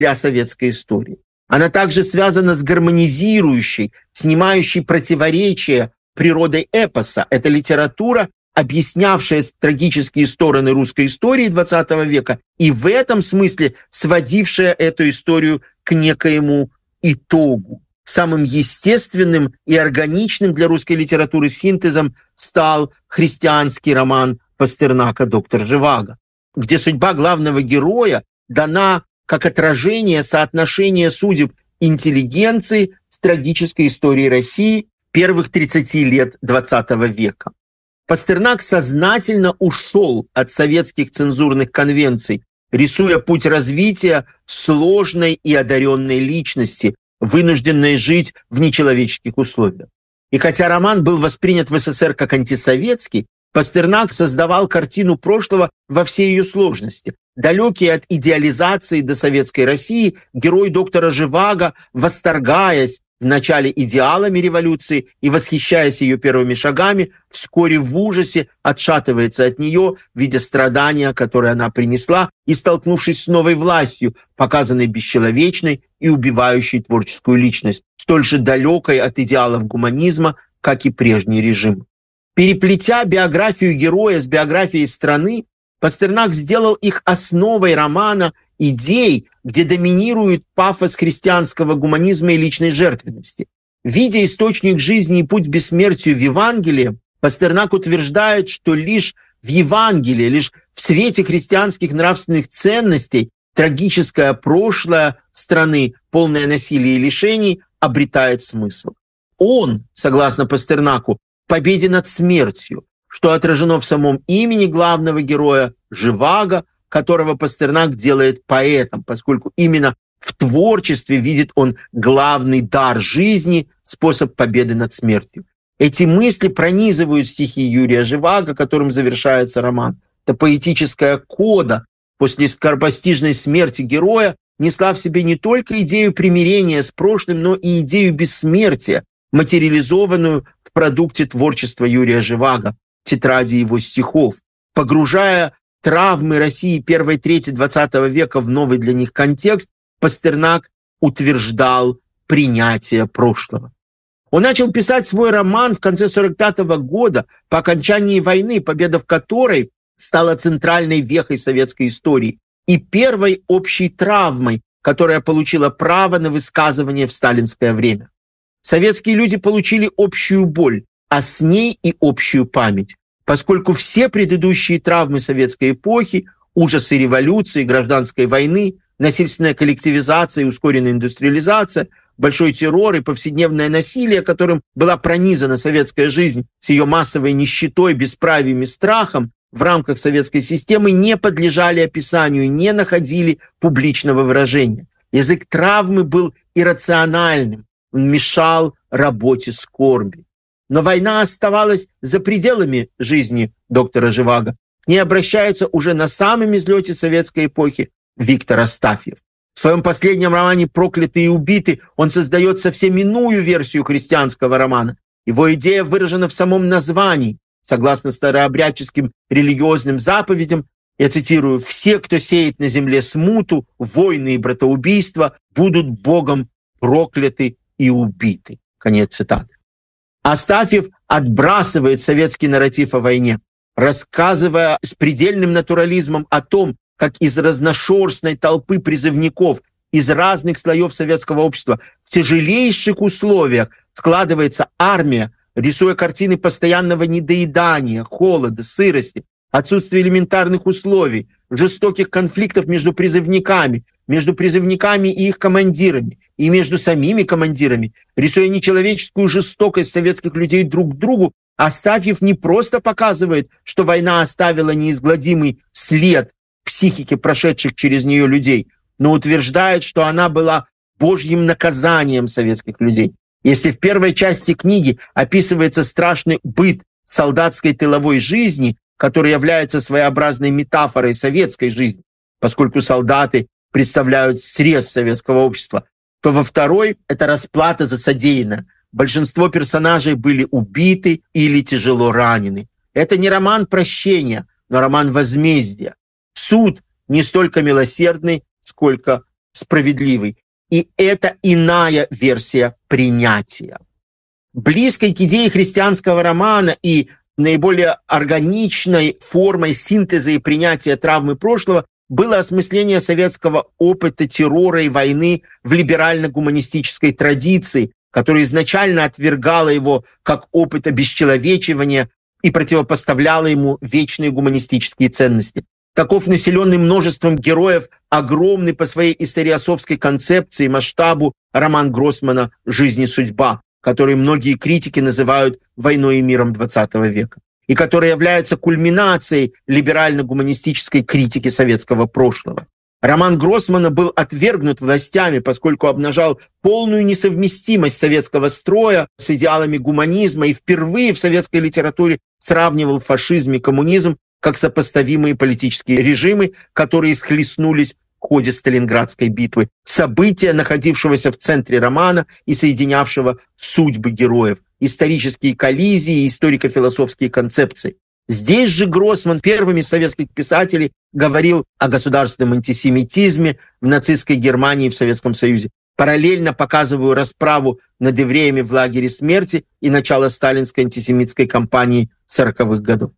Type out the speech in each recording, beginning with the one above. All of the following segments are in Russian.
для советской истории. Она также связана с гармонизирующей, снимающей противоречия природой эпоса. Это литература, объяснявшая трагические стороны русской истории XX века и в этом смысле сводившая эту историю к некоему итогу. Самым естественным и органичным для русской литературы синтезом стал христианский роман Пастернака «Доктор Живаго», где судьба главного героя дана как отражение соотношения судеб интеллигенции с трагической историей России первых 30 лет XX века. Пастернак сознательно ушел от советских цензурных конвенций, рисуя путь развития сложной и одаренной личности, вынужденной жить в нечеловеческих условиях. И хотя роман был воспринят в СССР как антисоветский, Пастернак создавал картину прошлого во всей ее сложности. Далекий от идеализации до советской России, герой доктора Живаго, восторгаясь вначале идеалами революции и восхищаясь ее первыми шагами, вскоре в ужасе отшатывается от нее, видя страдания, которые она принесла, и столкнувшись с новой властью, показанной бесчеловечной и убивающей творческую личность, столь же далекой от идеалов гуманизма, как и прежний режим. Переплетя биографию героя с биографией страны, Пастернак сделал их основой романа идей, где доминирует пафос христианского гуманизма и личной жертвенности. Видя источник жизни и путь к бессмертию в Евангелии, Пастернак утверждает, что лишь в Евангелии, лишь в свете христианских нравственных ценностей трагическое прошлое страны, полное насилия и лишений, обретает смысл. Он, согласно Пастернаку, победе над смертью, что отражено в самом имени главного героя Живаго, которого Пастернак делает поэтом, поскольку именно в творчестве видит он главный дар жизни, способ победы над смертью. Эти мысли пронизывают стихи Юрия Живаго, которым завершается роман. Это поэтическая кода после скоропостижной смерти героя несла в себе не только идею примирения с прошлым, но и идею бессмертия, материализованную в продукте творчества Юрия Живаго, тетради его стихов, погружая травмы России первой трети XX века в новый для них контекст, Пастернак утверждал принятие прошлого. Он начал писать свой роман в конце 1945 года, по окончании войны, победа в которой стала центральной вехой советской истории и первой общей травмой, которая получила право на высказывание в сталинское время. Советские люди получили общую боль, а с ней и общую память, поскольку все предыдущие травмы советской эпохи, ужасы революции, гражданской войны, насильственная коллективизация и ускоренная индустриализация, большой террор и повседневное насилие, которым была пронизана советская жизнь с ее массовой нищетой, бесправием и страхом, в рамках советской системы не подлежали описанию, не находили публичного выражения. Язык травмы был иррациональным, он мешал работе скорби. Но война оставалась за пределами жизни доктора Живаго. К ней обращается уже на самом излете советской эпохи Виктор Астафьев. В своем последнем романе «Проклятый и убитый» он создает совсем иную версию христианского романа. Его идея выражена в самом названии. Согласно старообрядческим религиозным заповедям, я цитирую, «все, кто сеет на земле смуту, войны и братоубийства, будут Богом прокляты и убиты». Конец цитаты. Астафьев отбрасывает советский нарратив о войне, рассказывая с предельным натурализмом о том, как из разношерстной толпы призывников из разных слоев советского общества в тяжелейших условиях складывается армия, рисуя картины постоянного недоедания, холода, сырости, отсутствия элементарных условий, жестоких конфликтов между призывниками и их командирами, и между самими командирами, рисуя нечеловеческую жестокость советских людей друг к другу, Астафьев не просто показывает, что война оставила неизгладимый след в психике прошедших через нее людей, но утверждает, что она была Божьим наказанием советских людей. Если в первой части книги описывается страшный быт солдатской тыловой жизни, который является своеобразной метафорой советской жизни, поскольку солдаты представляют срез советского общества, то во второй — это расплата за содеянное. Большинство персонажей были убиты или тяжело ранены. Это не роман прощения, но роман возмездия. Суд не столько милосердный, сколько справедливый. И это иная версия принятия. Близкой к идее христианского романа и наиболее органичной формой синтеза и принятия травмы прошлого было осмысление советского опыта террора и войны в либерально-гуманистической традиции, которая изначально отвергала его как опыт обесчеловечивания и противопоставляла ему вечные гуманистические ценности. Таков населенный множеством героев, огромный по своей историосовской концепции и масштабу роман Гроссмана «Жизнь и судьба», который многие критики называют «войной и миром XX века», и который является кульминацией либерально-гуманистической критики советского прошлого. Роман Гроссмана был отвергнут властями, поскольку обнажал полную несовместимость советского строя с идеалами гуманизма и впервые в советской литературе сравнивал фашизм и коммунизм как сопоставимые политические режимы, которые схлестнулись в ходе Сталинградской битвы. События, находившегося в центре романа и соединявшего судьбы героев, исторические коллизии, историко-философские концепции. Здесь же Гроссман первыми из советских писателей говорил о государственном антисемитизме в нацистской Германии и в Советском Союзе. Параллельно показываю расправу над евреями в лагере смерти и начало сталинской антисемитской кампании 40-х годов.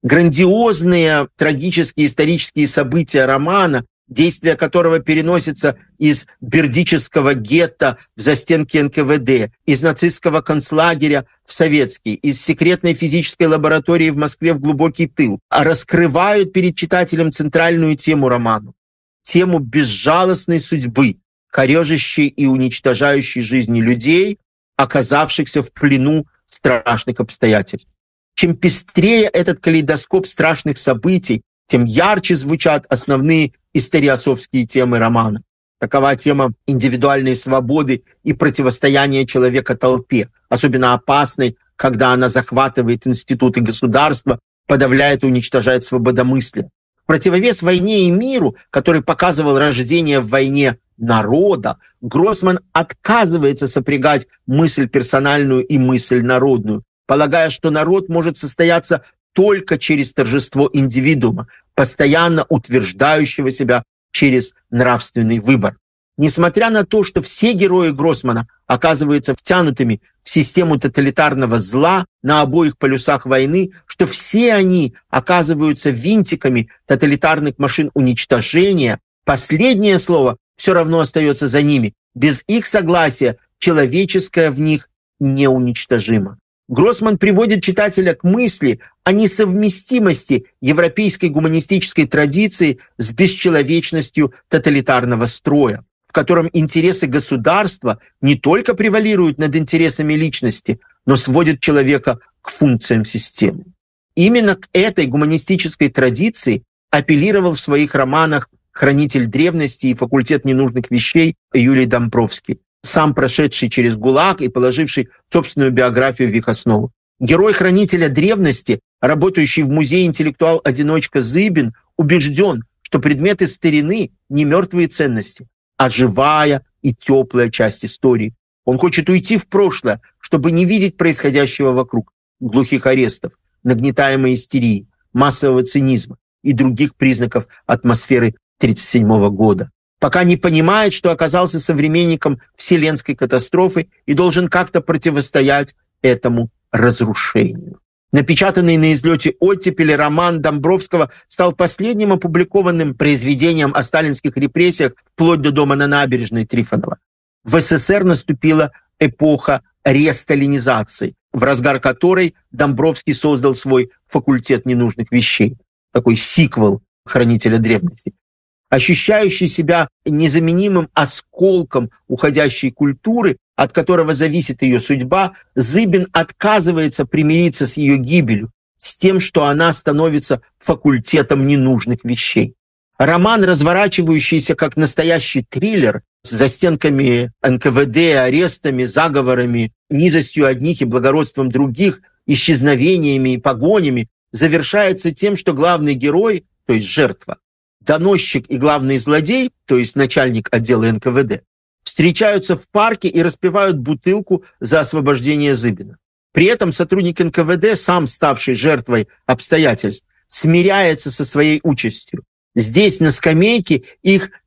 Грандиозные трагические исторические события романа, действие которого переносится из бердичевского гетто в застенки НКВД, из нацистского концлагеря в советский, из секретной физической лаборатории в Москве в глубокий тыл, а раскрывают перед читателем центральную тему романа, тему безжалостной судьбы, корежащей и уничтожающей жизни людей, оказавшихся в плену страшных обстоятельств. Чем пестрее этот калейдоскоп страшных событий, тем ярче звучат основные историосовские темы романа. Такова тема индивидуальной свободы и противостояния человека толпе, особенно опасной, когда она захватывает институты государства, подавляет и уничтожает свободомыслие. В противовес войне и миру, который показывал рождение в войне народа, Гроссман отказывается сопрягать мысль персональную и мысль народную, полагая, что народ может состояться только через торжество индивидуума, постоянно утверждающего себя через нравственный выбор. Несмотря на то, что все герои Гроссмана оказываются втянутыми в систему тоталитарного зла на обоих полюсах войны, что все они оказываются винтиками тоталитарных машин уничтожения, последнее слово все равно остается за ними. Без их согласия человеческое в них неуничтожимо. Гроссман приводит читателя к мысли о несовместимости европейской гуманистической традиции с бесчеловечностью тоталитарного строя, в котором интересы государства не только превалируют над интересами личности, но сводят человека к функциям системы. Именно к этой гуманистической традиции апеллировал в своих романах «Хранитель древности» и «Факультет ненужных вещей» Юлий Домбровский, сам прошедший через ГУЛАГ и положивший собственную биографию в их основу. Герой «Хранителя древности», работающий в музее интеллектуал-одиночка Зыбин, убежден, что предметы старины не мертвые ценности, а живая и теплая часть истории. Он хочет уйти в прошлое, чтобы не видеть происходящего вокруг, глухих арестов, нагнетаемой истерии, массового цинизма и других признаков атмосферы 1937 года. Пока не понимает, что оказался современником вселенской катастрофы и должен как-то противостоять этому разрушению. Напечатанный на излете оттепели роман Домбровского стал последним опубликованным произведением о сталинских репрессиях вплоть до дома на набережной Трифонова. В СССР наступила эпоха ресталинизации, в разгар которой Домбровский создал свой «Факультет ненужных вещей», такой сиквел «Хранителя древности». Ощущающий себя незаменимым осколком уходящей культуры, от которого зависит ее судьба, Зыбин отказывается примириться с ее гибелью, с тем, что она становится факультетом ненужных вещей. Роман, разворачивающийся как настоящий триллер, с застенками НКВД, арестами, заговорами, низостью одних и благородством других, исчезновениями и погонями, завершается тем, что главный герой, то есть жертва, доносчик и главный злодей, то есть начальник отдела НКВД, встречаются в парке и распивают бутылку за освобождение Зыбина. При этом сотрудник НКВД, сам ставший жертвой обстоятельств, смиряется со своей участью. Здесь, на скамейке, их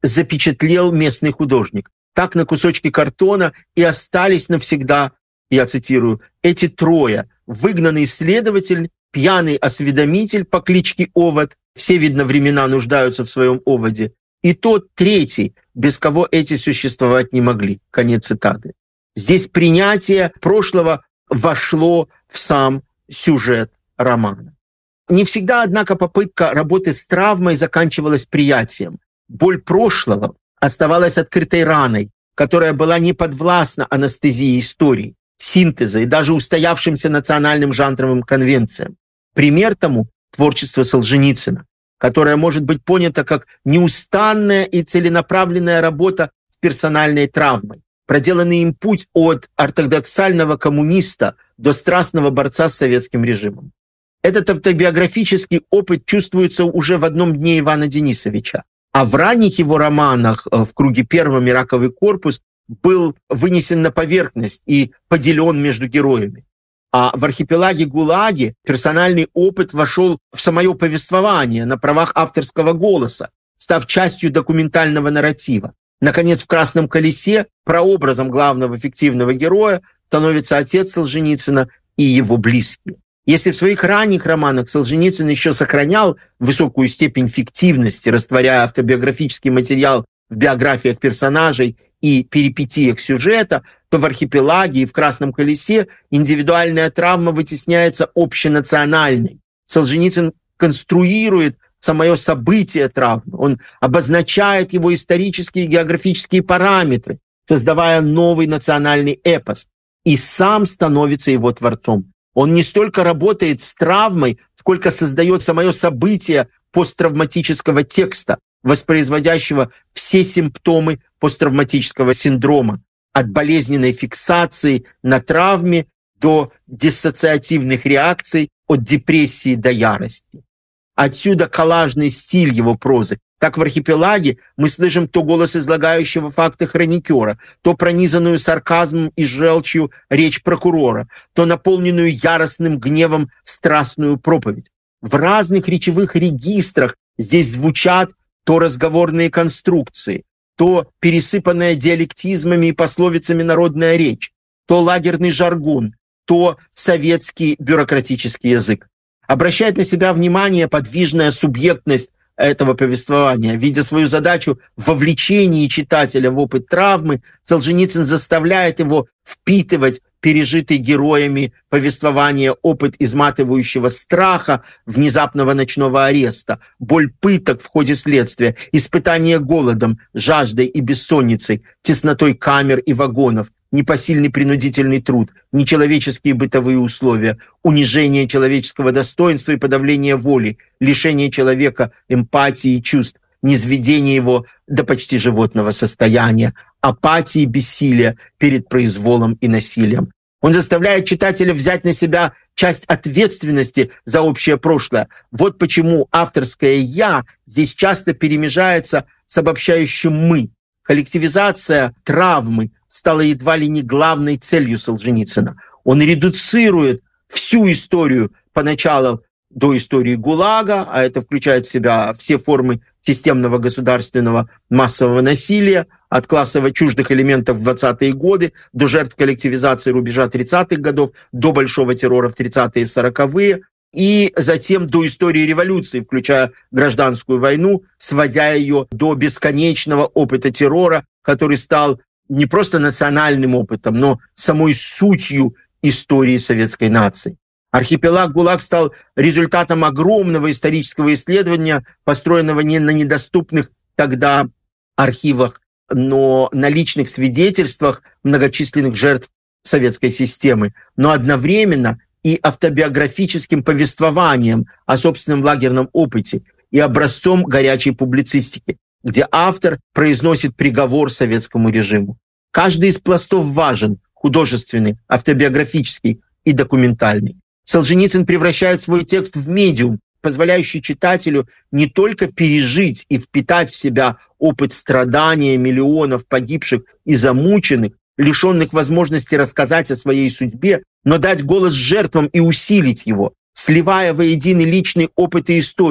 запечатлел местный художник. Так на кусочке картона и остались навсегда, я цитирую, эти трое: выгнанный следователь, пьяный осведомитель по кличке Овод, все, видно, времена нуждаются в своем оводе, и тот третий, без кого эти существовать не могли. Конец цитаты. Здесь принятие прошлого вошло в сам сюжет романа. Не всегда, однако, попытка работы с травмой заканчивалась приятием. Боль прошлого оставалась открытой раной, которая была не подвластна анестезии истории, синтеза и даже устоявшимся национальным жанровым конвенциям. Пример тому – творчество Солженицына, которое может быть понято как неустанная и целенаправленная работа с персональной травмой, проделанный им путь от ортодоксального коммуниста до страстного борца с советским режимом. Этот автобиографический опыт чувствуется уже в одном дне Ивана Денисовича. А в ранних его романах «В круге первом» и «Раковый корпус» был вынесен на поверхность и поделен между героями. А в «Архипелаге ГУЛАГе» персональный опыт вошел в самое повествование на правах авторского голоса, став частью документального нарратива. Наконец, в «Красном колесе» прообразом главного фиктивного героя становится отец Солженицына и его близкие. Если в своих ранних романах Солженицын еще сохранял высокую степень фиктивности, растворяя автобиографический материал в биографиях персонажей и перипетиях сюжета, то в «Архипелаге» и в «Красном колесе» индивидуальная травма вытесняется общенациональной. Солженицын конструирует самое событие травмы, он обозначает его исторические и географические параметры, создавая новый национальный эпос, и сам становится его творцом. Он не столько работает с травмой, сколько создает самое событие посттравматического текста, воспроизводящего все симптомы посттравматического синдрома, от болезненной фиксации на травме до диссоциативных реакций, от депрессии до ярости. Отсюда коллажный стиль его прозы. Так в «Архипелаге» мы слышим то голос излагающего факты хроникера, то пронизанную сарказмом и желчью речь прокурора, то наполненную яростным гневом страстную проповедь. В разных речевых регистрах здесь звучат то разговорные конструкции, то пересыпанная диалектизмами и пословицами народная речь, то лагерный жаргон, то советский бюрократический язык. Обращает на себя внимание подвижная субъектность этого повествования. Видя свою задачу в вовлечении читателя в опыт травмы, Солженицын заставляет его впитывать пережитый героями повествование опыт изматывающего страха, внезапного ночного ареста, боль пыток в ходе следствия, испытание голодом, жаждой и бессонницей, теснотой камер и вагонов, непосильный принудительный труд, нечеловеческие бытовые условия, унижение человеческого достоинства и подавление воли, лишение человека эмпатии и чувств, низведение его до почти животного состояния, апатии и бессилия перед произволом и насилием. Он заставляет читателя взять на себя часть ответственности за общее прошлое. Вот почему авторское «я» здесь часто перемежается с обобщающим «мы». Коллективизация травмы стала едва ли не главной целью Солженицына. Он редуцирует всю историю поначалу до истории ГУЛАГа, а это включает в себя все формы системного государственного массового насилия, от классово чуждых элементов в 20-е годы до жертв коллективизации рубежа 30-х годов, до большого террора в 30-е и 40-е, и затем до истории революции, включая гражданскую войну, сводя ее до бесконечного опыта террора, который стал не просто национальным опытом, но самой сутью истории советской нации. Архипелаг ГУЛАГ стал результатом огромного исторического исследования, построенного не на недоступных тогда архивах, но на личных свидетельствах многочисленных жертв советской системы, но одновременно и автобиографическим повествованием о собственном лагерном опыте и образцом горячей публицистики, где автор произносит приговор советскому режиму. Каждый из пластов важен – художественный, автобиографический и документальный. Солженицын превращает свой текст в медиум, позволяющий читателю не только пережить и впитать в себя опыт страдания миллионов погибших и замученных, лишенных возможности рассказать о своей судьбе, но дать голос жертвам и усилить его, сливая воедино личный опыт и историю,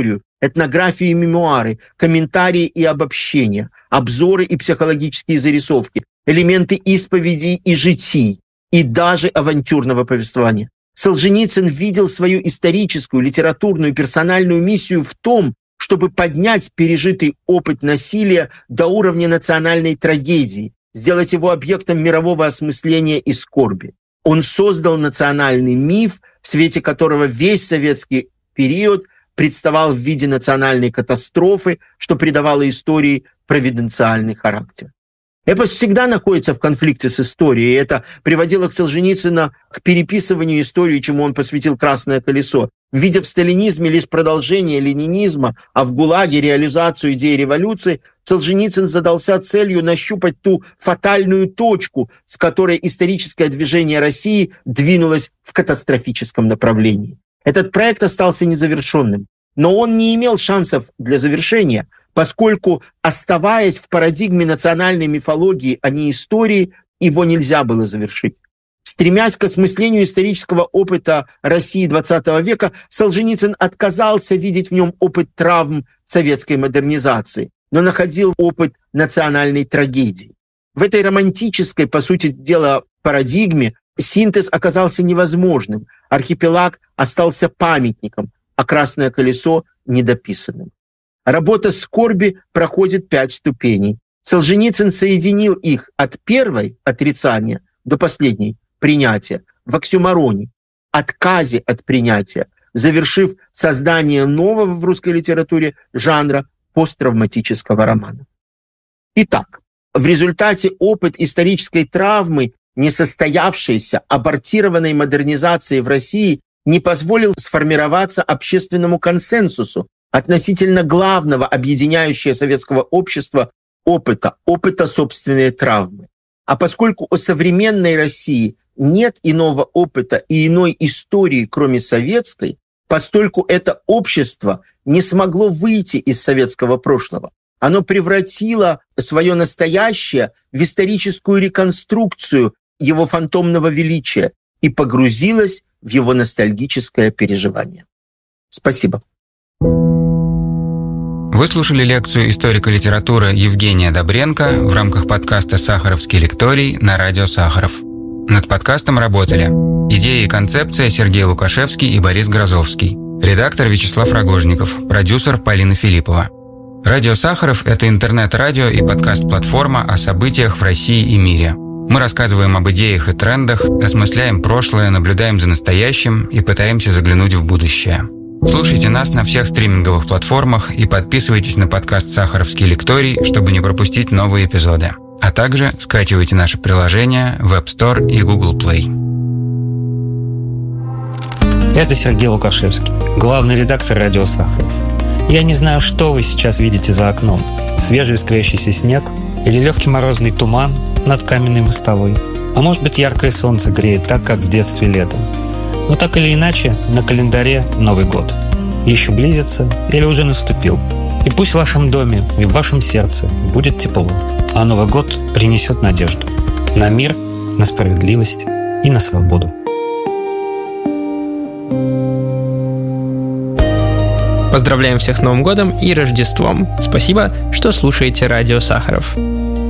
этнографию и мемуары, комментарии и обобщения, обзоры и психологические зарисовки, элементы исповедей и житий, и даже авантюрного повествования. Солженицын видел свою историческую, литературную, персональную миссию в том, чтобы поднять пережитый опыт насилия до уровня национальной трагедии, сделать его объектом мирового осмысления и скорби. Он создал национальный миф, в свете которого весь советский период представал в виде национальной катастрофы, что придавало истории провиденциальный характер. Эпос всегда находится в конфликте с историей, и это приводило Солженицына к переписыванию истории, чему он посвятил «Красное колесо», видя в сталинизме лишь продолжение ленинизма, а в ГУЛАГе реализацию идеи революции, Солженицын задался целью нащупать ту фатальную точку, с которой историческое движение России двинулось в катастрофическом направлении. Этот проект остался незавершенным, но он не имел шансов для завершения, поскольку, оставаясь в парадигме национальной мифологии, а не истории, его нельзя было завершить. Стремясь к осмыслению исторического опыта России XX века, Солженицын отказался видеть в нем опыт травм советской модернизации, но находил опыт национальной трагедии. В этой романтической, по сути дела, парадигме синтез оказался невозможным, архипелаг остался памятником, а «Красное колесо» — недописанным. Работа скорби проходит 5 ступеней. Солженицын соединил их от первой — отрицания до последней — принятия в оксюмороне, отказе от принятия, завершив создание нового в русской литературе жанра посттравматического романа. Итак, в результате опыт исторической травмы, несостоявшейся, абортированной модернизации в России не позволил сформироваться общественному консенсусу относительно главного объединяющего советского общества опыта собственной травмы. А поскольку у современной России нет иного опыта и иной истории, кроме советской, постольку это общество не смогло выйти из советского прошлого. Оно превратило свое настоящее в историческую реконструкцию его фантомного величия и погрузилось в его ностальгическое переживание. Спасибо. Вы слушали лекцию историка литературы Евгения Добренко в рамках подкаста «Сахаровский лекторий» на радио «Сахаров». Над подкастом работали идея и концепция Сергей Лукашевский и Борис Грозовский, редактор Вячеслав Рогожников, продюсер Полина Филиппова. Радио «Сахаров» — это интернет-радио и подкаст-платформа о событиях в России и мире. Мы рассказываем об идеях и трендах, осмысляем прошлое, наблюдаем за настоящим и пытаемся заглянуть в будущее. Слушайте нас на всех стриминговых платформах и подписывайтесь на подкаст «Сахаровский лекторий», чтобы не пропустить новые эпизоды. А также скачивайте наше приложение в App Store и Google Play. Это Сергей Лукашевский, главный редактор радио «Сахаров». Я не знаю, что вы сейчас видите за окном. Свежий искрящийся снег или легкий морозный туман над каменной мостовой. А может быть, яркое солнце греет так, как в детстве летом. Но так или иначе, на календаре Новый год. Еще близится или уже наступил. И пусть в вашем доме и в вашем сердце будет тепло, а Новый год принесет надежду на мир, на справедливость и на свободу. Поздравляем всех с Новым годом и Рождеством. Спасибо, что слушаете радио Сахаров.